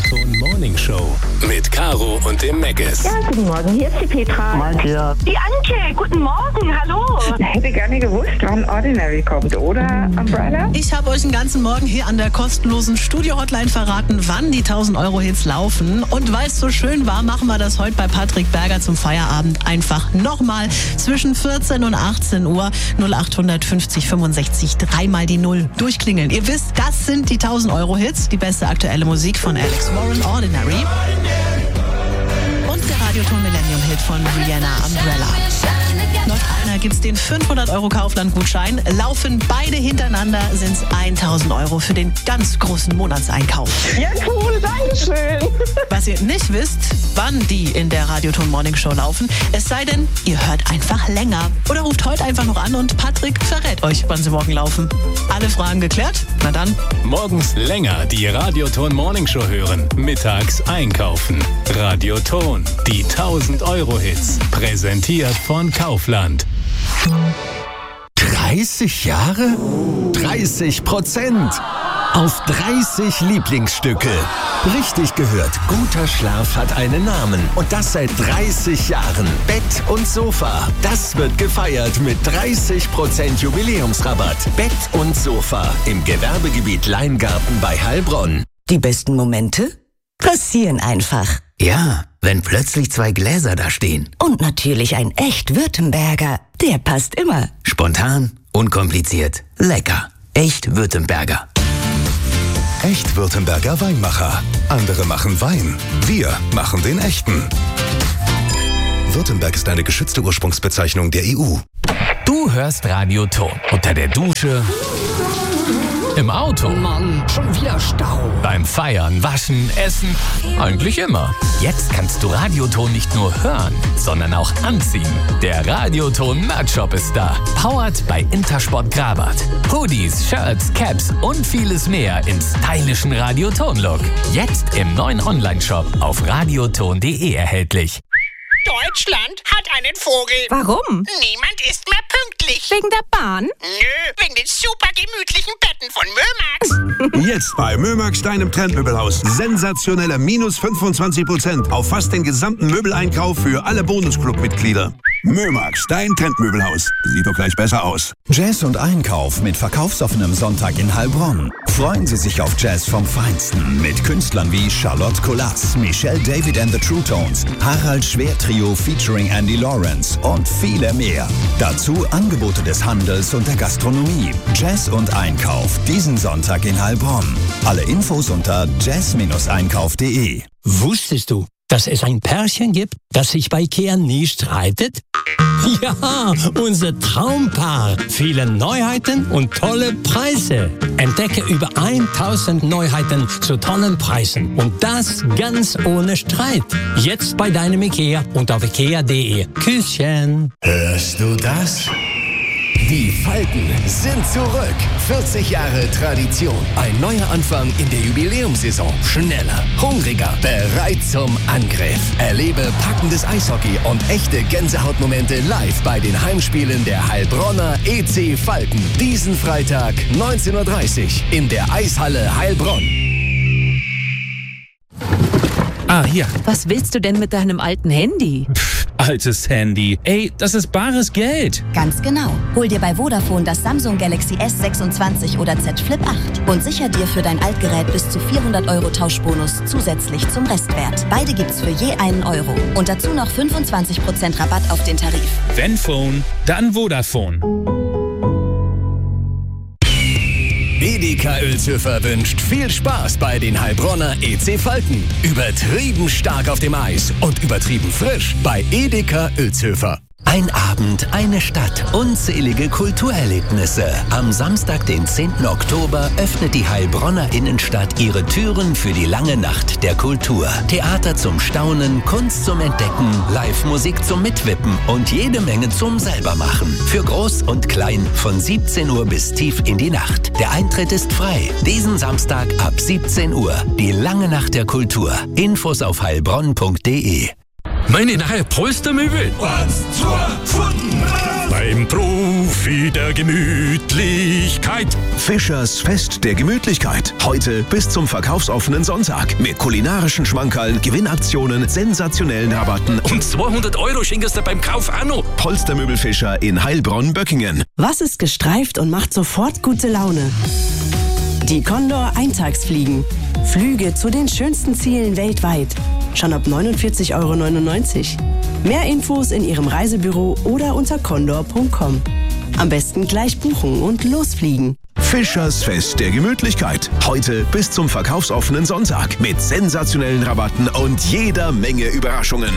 Radioton Morning Show mit Caro und dem Megas. Ja, guten Morgen, hier ist die Petra. Matthias. Die Antje, guten Morgen, hallo. Ich hätte gerne gewusst, wann Ordinary kommt, oder Umbrella? Ich habe euch den ganzen Morgen hier an der kostenlosen Studio-Hotline verraten, wann die 1000-Euro-Hits laufen. Und weil es so schön war, machen wir das heute bei Patrick Berger zum Feierabend einfach nochmal zwischen 14 und 18 Uhr 0850 65 dreimal die 0 durchklingeln. Ihr wisst, das sind die 1000-Euro-Hits, die beste aktuelle Musik von Alex Warren, Ordinary. Und der Radioton Millennium-Hit von Rihanna, Umbrella. Noch einer gibt's den 500-Euro-Kaufland-Gutschein. Laufen beide hintereinander, sind's 1000 Euro für den ganz großen Monatseinkauf. Ja, cool, danke schön. Was ihr nicht wisst, wann die in der Radioton Morning Show laufen, es sei denn, ihr hört einfach länger. Oder ruft heute einfach noch an und Patrick verrät euch, wann sie morgen laufen. Alle Fragen geklärt? Na dann. Morgens länger die Radioton Morning Show hören. Mittags einkaufen. Radioton, die 1000-Euro-Hits. Präsentiert von Kaufland. 30 Jahre? 30%. Auf 30 Lieblingsstücke. Richtig gehört, guter Schlaf hat einen Namen. Und das seit 30 Jahren. Bett und Sofa. Das wird gefeiert mit 30% Jubiläumsrabatt. Bett und Sofa im Gewerbegebiet Leingarten bei Heilbronn. Die besten Momente passieren einfach. Ja, wenn plötzlich 2 Gläser da stehen. Und natürlich ein echt Württemberger. Der passt immer. Spontan, unkompliziert, lecker. Echt Württemberger. Echt Württemberger Weinmacher. Andere machen Wein. Wir machen den echten. Württemberg ist eine geschützte Ursprungsbezeichnung der EU. Du hörst Radioton unter der Dusche, im Auto, Mann, schon wieder Stau. beim Feiern, Waschen, Essen, eigentlich immer. Jetzt kannst du Radioton nicht nur hören, sondern auch anziehen. Der Radioton Merch-Shop ist da. Powered bei Intersport Grabat. Hoodies, Shirts, Caps und vieles mehr im stylischen Radioton-Look. Jetzt im neuen Online-Shop auf radioton.de erhältlich. Deutschland hat einen Vogel. Warum? Niemand ist mehr pünktlich. Wegen der Bahn? Nö, wegen den super gemütlichen Betten von Mömax. Jetzt bei Mömax, deinem Trendmöbelhaus. Sensationelle minus 25% auf fast den gesamten Möbeleinkauf für alle Bonusclub-Mitglieder. Mömax, dein Trendmöbelhaus. Sieht doch gleich besser aus. Jazz und Einkauf mit verkaufsoffenem Sonntag in Heilbronn. Freuen Sie sich auf Jazz vom Feinsten mit Künstlern wie Charlotte Colas, Michelle David and the True Tones, Harald Schwer Trio featuring Andy Lawrence und viele mehr. Dazu Angebote des Handels und der Gastronomie. Jazz und Einkauf diesen Sonntag in Heilbronn. Alle Infos unter jazz-einkauf.de. Wusstest du, dass es ein Pärchen gibt, das sich bei IKEA nie streitet? Ja, unser Traumpaar. Viele Neuheiten und tolle Preise. Entdecke über 1000 Neuheiten zu tollen Preisen. Und das ganz ohne Streit. Jetzt bei deinem IKEA und auf ikea.de. Küsschen. Hörst du das? Die Falken sind zurück. 40 Jahre Tradition. Ein neuer Anfang in der Jubiläumssaison. Schneller, hungriger, bereit zum Angriff. Erlebe packendes Eishockey und echte Gänsehautmomente live bei den Heimspielen der Heilbronner EC Falken. Diesen Freitag 19:30 Uhr in der Eishalle Heilbronn. Ah, hier. Was willst du denn mit deinem alten Handy? Altes Handy. Ey, das ist bares Geld. Ganz genau. Hol dir bei Vodafone das Samsung Galaxy S26 oder Z Flip 8 und sicher dir für dein Altgerät bis zu 400 € Tauschbonus zusätzlich zum Restwert. Beide gibt's für je einen Euro. Und dazu noch 25% Rabatt auf den Tarif. Wenn Phone, dann Vodafone. Edeka Uelzhöfer wünscht viel Spaß bei den Heilbronner EC Falken. Übertrieben stark auf dem Eis und übertrieben frisch bei Edeka Uelzhöfer. Ein Abend, eine Stadt, unzählige Kulturerlebnisse. Am Samstag, den 10. Oktober, öffnet die Heilbronner Innenstadt ihre Türen für die lange Nacht der Kultur. Theater zum Staunen, Kunst zum Entdecken, Live-Musik zum Mitwippen und jede Menge zum Selbermachen. Für Groß und Klein von 17 Uhr bis tief in die Nacht. Der Eintritt ist frei. Diesen Samstag ab 17 Uhr. Die lange Nacht der Kultur. Infos auf heilbronn.de. Meine neue Polstermöbel. Was zur Pfoten? Bei dem Profi der Gemütlichkeit. Fischers Fest der Gemütlichkeit. Heute bis zum verkaufsoffenen Sonntag. Mit kulinarischen Schmankerln, Gewinnaktionen, sensationellen Rabatten. Und 200 € schenkst du beim Kauf auch noch. Polstermöbel Fischer in Heilbronn-Böckingen. Was ist gestreift und macht sofort gute Laune? Die Condor Eintagsfliegen. Flüge zu den schönsten Zielen weltweit. Schon ab 49,99 €. Mehr Infos in Ihrem Reisebüro oder unter condor.com. Am besten gleich buchen und losfliegen. Fischers Fest der Gemütlichkeit. Heute bis zum verkaufsoffenen Sonntag. Mit sensationellen Rabatten und jeder Menge Überraschungen.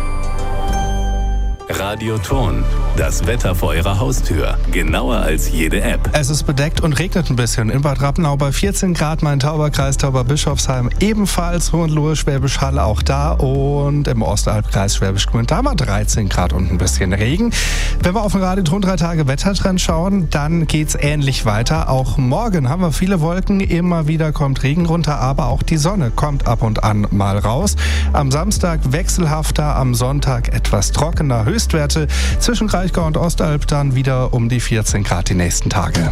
Radioton. Das Wetter vor Ihrer Haustür. Genauer als jede App. Es ist bedeckt und regnet ein bisschen. In Bad Rappenau bei 14 Grad, Main-Tauber-Kreis, Tauberbischofsheim ebenfalls, Hohenlohe, Schwäbisch Hall auch da und im Ostalbkreis Schwäbisch Gmünd, da haben wir 13 Grad und ein bisschen Regen. Wenn wir auf den Radioton 3 Tage Wettertrend schauen, dann geht's ähnlich weiter. Auch morgen haben wir viele Wolken, immer wieder kommt Regen runter, aber auch die Sonne kommt ab und an mal raus. Am Samstag wechselhafter, am Sonntag etwas trockener. Höchstwerte zwischen Kraichgau und Ostalb dann wieder um die 14 Grad die nächsten Tage.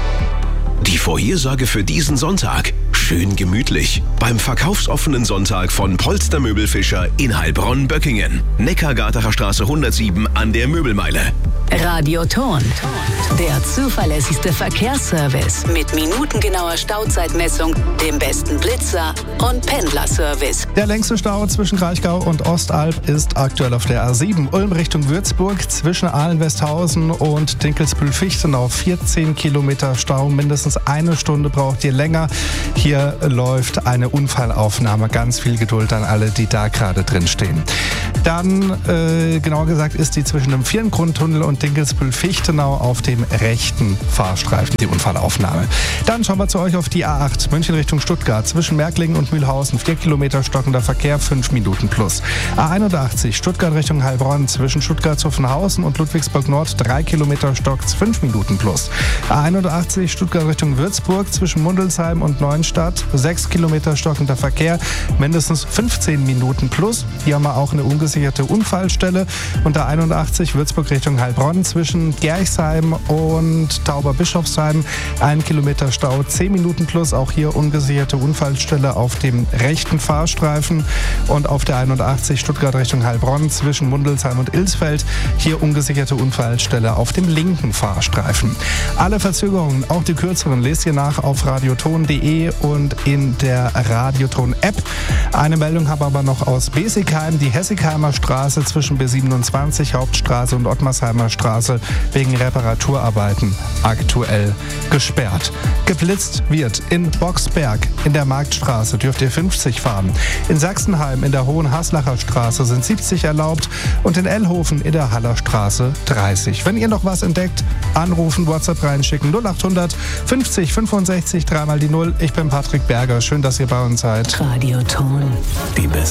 Die Vorhersage für diesen Sonntag. Schön gemütlich. Beim verkaufsoffenen Sonntag von Polstermöbel Fischer in Heilbronn-Böckingen. Neckargartener Straße 107 an der Möbelmeile. Radioton. Der zuverlässigste Verkehrsservice mit minutengenauer Stauzeitmessung, dem besten Blitzer und Pendlerservice. Der längste Stau zwischen Kraichgau und Ostalb ist aktuell auf der A7 Ulm Richtung Würzburg zwischen Ahlen-Westhausen und Dinkelsbühl-Fichtenau. 14 Kilometer Stau, mindestens eine Stunde braucht ihr länger. Hier läuft eine Unfallaufnahme. Ganz viel Geduld an alle, die da gerade drin stehen. Dann, genauer gesagt, ist die zwischen dem Vierengrundtunnel und Dinkelsbühl-Fichtenau auf dem rechten Fahrstreifen, die Unfallaufnahme. Dann schauen wir zu euch auf die A8 München Richtung Stuttgart zwischen Märklingen und Mühlhausen. 4 Kilometer stockender Verkehr, 5 Minuten plus. A81 Stuttgart Richtung Heilbronn zwischen Stuttgart-Zuffenhausen und Ludwigsburg Nord. 3 Kilometer stockt, 5 Minuten plus. A81 Stuttgart Richtung Würzburg zwischen Mundelsheim und Neuenstadt. 6 Kilometer stockender Verkehr, mindestens 15 Minuten plus. Hier haben wir auch eine ungesicherte Unfallstelle. Und der 81 Würzburg Richtung Heilbronn zwischen Gerchsheim und Tauberbischofsheim. 1 Kilometer Stau, 10 Minuten plus. Auch hier ungesicherte Unfallstelle auf dem rechten Fahrstreifen. Und auf der 81 Stuttgart Richtung Heilbronn zwischen Mundelsheim und Ilsfeld. Hier ungesicherte Unfallstelle auf dem linken Fahrstreifen. Alle Verzögerungen, auch die kürzeren, lest ihr nach auf radioton.de und in der Radioton-App. Eine Meldung habe aber noch aus Besigheim. Die Hessigheimer Straße zwischen B27 Hauptstraße und Ottmarsheimer Straße wegen Reparaturarbeiten aktuell gesperrt. Geblitzt wird in Boxberg in der Marktstraße, dürft ihr 50 fahren. In Sachsenheim in der Hohenhaslacher Straße sind 70 erlaubt und in Ellhofen in der Hallerstraße 30. Wenn ihr noch was entdeckt, anrufen, WhatsApp reinschicken 0800 50 65 3 mal die 0. Ich bin Patrick Berger. Schön, dass ihr bei uns seid. Radioton. Die